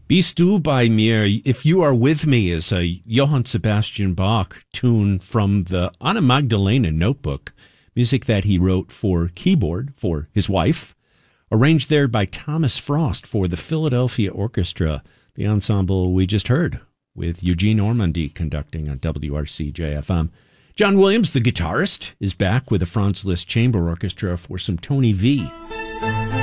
Bist du bei mir? If You Are With Me is a Johann Sebastian Bach tune from the Anna Magdalena Notebook, music that he wrote for keyboard for his wife, arranged there by Thomas Frost for the Philadelphia Orchestra, the ensemble we just heard, with Eugene Ormandy conducting on WRC-JFM. John Williams, the guitarist, is back with the Franz Liszt Chamber Orchestra for some Tony V.